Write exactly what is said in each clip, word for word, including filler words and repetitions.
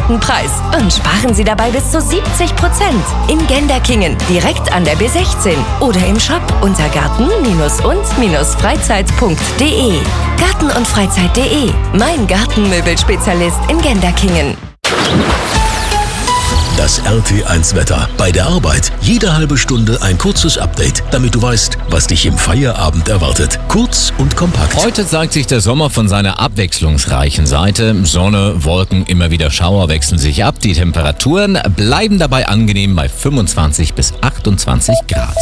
guten Preis und sparen Sie dabei bis zu siebzig Prozent. In Genderkingen, direkt an der B sechzehn oder im Shop unter garten- und freizeit punkt de. Garten und Freizeit punkt de, mein Gartenmöbelspezialist in Genderkingen. Das R T eins Wetter. Bei der Arbeit jede halbe Stunde ein kurzes Update, damit du weißt, was dich im Feierabend erwartet. Kurz und kompakt. Heute zeigt sich der Sommer von seiner abwechslungsreichen Seite. Sonne, Wolken, immer wieder Schauer wechseln sich ab. Die Temperaturen bleiben dabei angenehm bei fünfundzwanzig bis achtundzwanzig Grad.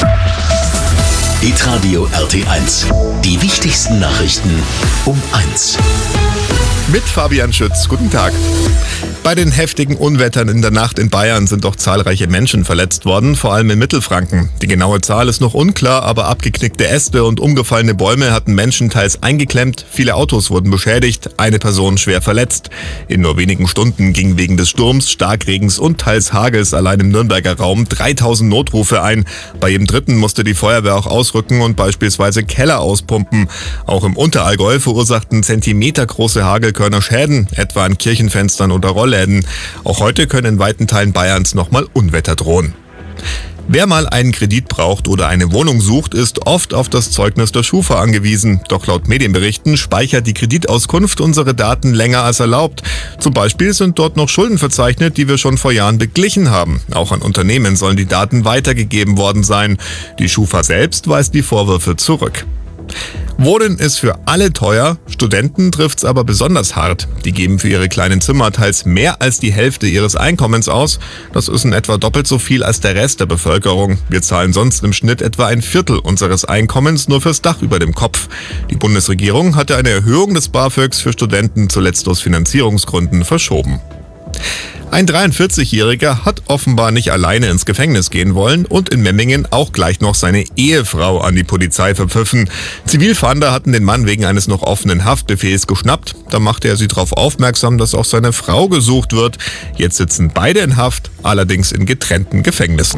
Hitradio R T eins. Die wichtigsten Nachrichten um eins. Mit Fabian Schütz. Guten Tag. Bei den heftigen Unwettern in der Nacht in Bayern sind doch zahlreiche Menschen verletzt worden, vor allem in Mittelfranken. Die genaue Zahl ist noch unklar, aber abgeknickte Äste und umgefallene Bäume hatten Menschen teils eingeklemmt, viele Autos wurden beschädigt, eine Person schwer verletzt. In nur wenigen Stunden gingen wegen des Sturms, Starkregens und teils Hagels allein im Nürnberger Raum dreitausend Notrufe ein. Bei jedem dritten musste die Feuerwehr auch ausrücken und beispielsweise Keller auspumpen. Auch im Unterallgäu verursachten zentimetergroße Hagelkörner Schäden, etwa an Kirchenfenstern oder Rollläden. Auch heute können in weiten Teilen Bayerns nochmal Unwetter drohen. Wer mal einen Kredit braucht oder eine Wohnung sucht, ist oft auf das Zeugnis der Schufa angewiesen. Doch laut Medienberichten speichert die Kreditauskunft unsere Daten länger als erlaubt. Zum Beispiel sind dort noch Schulden verzeichnet, die wir schon vor Jahren beglichen haben. Auch an Unternehmen sollen die Daten weitergegeben worden sein. Die Schufa selbst weist die Vorwürfe zurück. Wohnen ist für alle teuer, Studenten trifft's aber besonders hart. Die geben für ihre kleinen Zimmer teils mehr als die Hälfte ihres Einkommens aus. Das ist in etwa doppelt so viel als der Rest der Bevölkerung. Wir zahlen sonst im Schnitt etwa ein Viertel unseres Einkommens nur fürs Dach über dem Kopf. Die Bundesregierung hatte eine Erhöhung des BAföGs für Studenten zuletzt aus Finanzierungsgründen verschoben. Ein dreiundvierzigjähriger hat offenbar nicht alleine ins Gefängnis gehen wollen und in Memmingen auch gleich noch seine Ehefrau an die Polizei verpfiffen. Zivilfahnder hatten den Mann wegen eines noch offenen Haftbefehls geschnappt. Da machte er sie darauf aufmerksam, dass auch seine Frau gesucht wird. Jetzt sitzen beide in Haft, allerdings in getrennten Gefängnissen.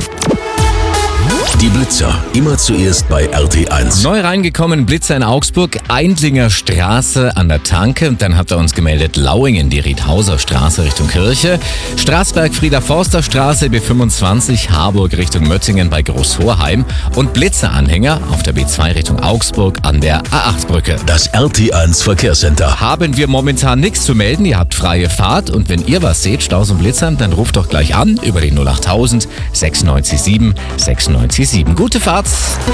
Die Blitzer, immer zuerst bei R T eins. Neu reingekommen, Blitzer in Augsburg, Eindlinger Straße an der Tanke. Dann habt ihr uns gemeldet, Lauingen, die Riedhauser Straße Richtung Kirche. Straßberg, Frieder-Forster-Straße, B fünfundzwanzig, Harburg Richtung Mötzingen bei Großhorheim. Und Blitzeranhänger auf der B zwei Richtung Augsburg an der A acht Brücke. Das R T eins Verkehrscenter. Haben wir momentan nichts zu melden, ihr habt freie Fahrt. Und wenn ihr was seht, Staus und Blitzern, dann ruft doch gleich an über die null achttausend sechsundneunzig sieben sechsundneunzig sieben. Gute Fahrt!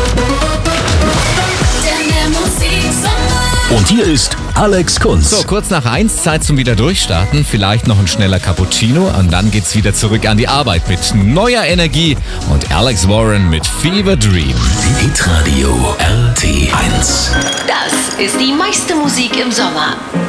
Und hier ist Alex Kunz. So, kurz nach eins, Zeit zum wieder durchstarten. Vielleicht noch ein schneller Cappuccino und dann geht's wieder zurück an die Arbeit mit neuer Energie und Alex Warren mit Fever Dream. Hitradio R T eins. Das ist die meiste Musik im Sommer.